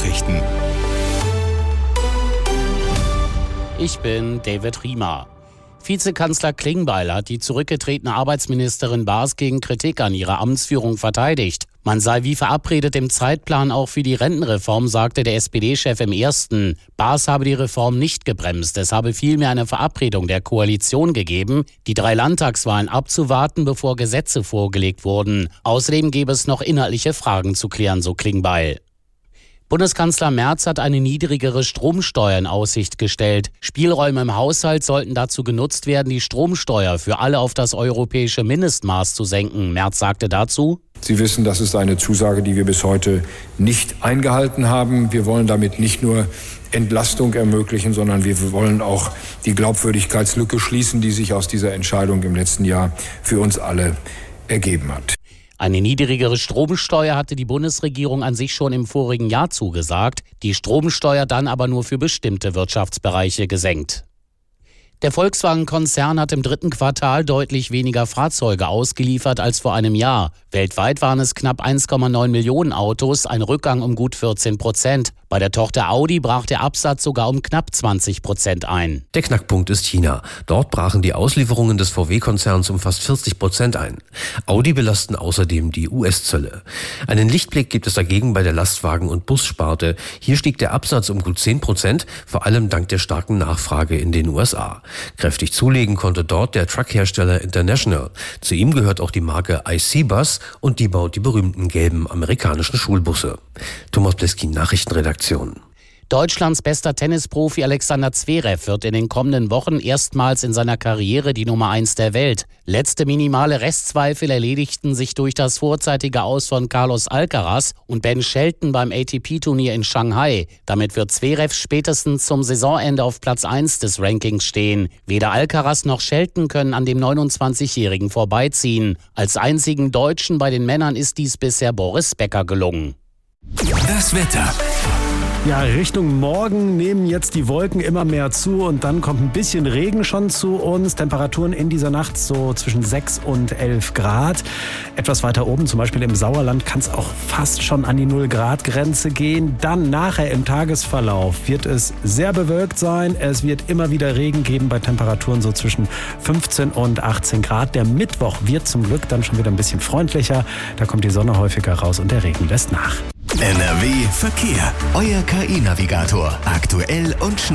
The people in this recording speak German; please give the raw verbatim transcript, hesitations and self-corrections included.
Nachrichten. Ich bin David Riemer. Vizekanzler Klingbeil hat die zurückgetretene Arbeitsministerin Baas gegen Kritik an ihrer Amtsführung verteidigt. Man sei wie verabredet im Zeitplan auch für die Rentenreform, sagte der S P D-Chef im Ersten. Baas habe die Reform nicht gebremst. Es habe vielmehr eine Verabredung der Koalition gegeben, die drei Landtagswahlen abzuwarten, bevor Gesetze vorgelegt wurden. Außerdem gäbe es noch inhaltliche Fragen zu klären, so Klingbeil. Bundeskanzler Merz hat eine niedrigere Stromsteuer in Aussicht gestellt. Spielräume im Haushalt sollten dazu genutzt werden, die Stromsteuer für alle auf das europäische Mindestmaß zu senken. Merz sagte dazu: Sie wissen, das ist eine Zusage, die wir bis heute nicht eingehalten haben. Wir wollen damit nicht nur Entlastung ermöglichen, sondern wir wollen auch die Glaubwürdigkeitslücke schließen, die sich aus dieser Entscheidung im letzten Jahr für uns alle ergeben hat. Eine niedrigere Stromsteuer hatte die Bundesregierung an sich schon im vorigen Jahr zugesagt, die Stromsteuer dann aber nur für bestimmte Wirtschaftsbereiche gesenkt. Der Volkswagen-Konzern hat im dritten Quartal deutlich weniger Fahrzeuge ausgeliefert als vor einem Jahr. Weltweit waren es knapp eins Komma neun Millionen Autos, ein Rückgang um gut vierzehn Prozent. Bei der Tochter Audi brach der Absatz sogar um knapp zwanzig Prozent ein. Der Knackpunkt ist China. Dort brachen die Auslieferungen des V W-Konzerns um fast vierzig Prozent ein. Audi belasten außerdem die U S-Zölle. Einen Lichtblick gibt es dagegen bei der Lastwagen- und Bussparte. Hier stieg der Absatz um gut zehn Prozent, vor allem dank der starken Nachfrage in den U S A. Kräftig zulegen konnte dort der Truckhersteller International. Zu ihm gehört auch die Marke I C Bus und die baut die berühmten gelben amerikanischen Schulbusse. Thomas Pleskin, Nachrichtenredaktion. Deutschlands bester Tennisprofi Alexander Zverev wird in den kommenden Wochen erstmals in seiner Karriere die Nummer eins der Welt. Letzte minimale Restzweifel erledigten sich durch das vorzeitige Aus von Carlos Alcaraz und Ben Shelton beim A T P-Turnier in Shanghai. Damit wird Zverev spätestens zum Saisonende auf Platz eins des Rankings stehen. Weder Alcaraz noch Shelton können an dem neunundzwanzigjährigen vorbeiziehen. Als einzigen Deutschen bei den Männern ist dies bisher Boris Becker gelungen. Das Wetter. Ja, Richtung Morgen nehmen jetzt die Wolken immer mehr zu und dann kommt ein bisschen Regen schon zu uns. Temperaturen in dieser Nacht so zwischen sechs und elf Grad. Etwas weiter oben, zum Beispiel im Sauerland, kann es auch fast schon an die null Grad Grenze gehen. Dann nachher im Tagesverlauf wird es sehr bewölkt sein. Es wird immer wieder Regen geben bei Temperaturen so zwischen fünfzehn und achtzehn Grad. Der Mittwoch wird zum Glück dann schon wieder ein bisschen freundlicher. Da kommt die Sonne häufiger raus und der Regen lässt nach. N R W Verkehr. Euer K I-Navigator. Aktuell und schnell.